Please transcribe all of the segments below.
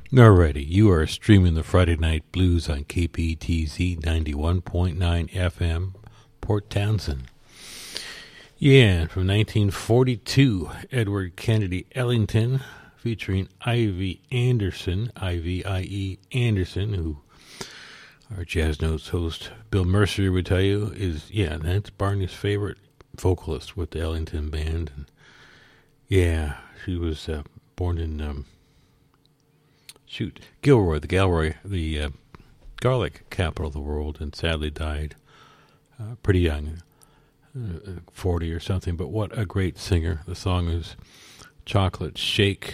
Alrighty, you are streaming the Friday Night Blues on KPTZ 91.9 FM, Port Townsend. Yeah, from 1942, Edward Kennedy Ellington, featuring Ivy Anderson, I-V-I-E Anderson, who our Jazz Notes host Bill Mercer would tell you is, that's Barney's favorite vocalist with the Ellington Band. And she was born in... Gilroy, the garlic capital of the world, and sadly died pretty young, 40 or something. But what a great singer. The song is Chocolate Shake.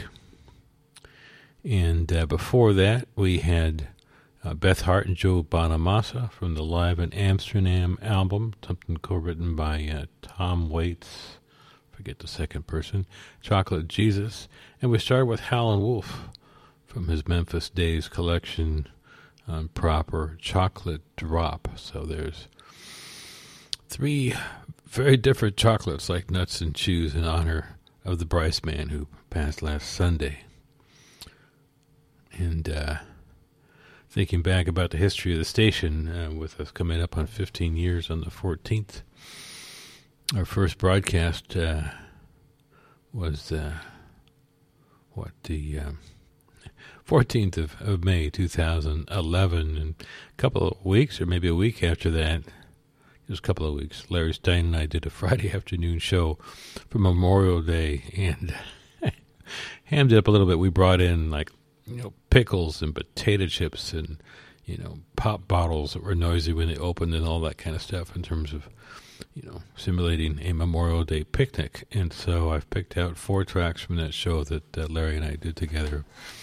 And before that, we had Beth Hart and Joe Bonamassa from the Live in Amsterdam album, something co-written by Tom Waits, forget the second person, Chocolate Jesus. And we started with Howlin' Wolf from his Memphis Days collection on Proper, Chocolate Drop. So there's 3 very different chocolates like Nuts and Chews in honor of the Bryce man who passed last Sunday. And thinking back about the history of the station, with us coming up on 15 years on the 14th, our first broadcast was the 14th of May, 2011, and a couple of weeks, or maybe a week after that, just a couple of weeks, Larry Stein and I did a Friday afternoon show for Memorial Day, and hammed it up a little bit. We brought in, pickles and potato chips and, pop bottles that were noisy when they opened and all that kind of stuff in terms of, simulating a Memorial Day picnic. And so I've picked out 4 tracks from that show that Larry and I did together.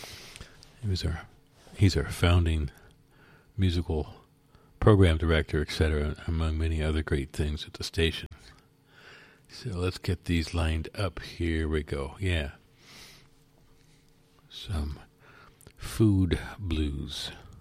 He's our founding musical program director, etc., among many other great things at the station. So let's get these lined up. Here we go. Yeah. Some food blues.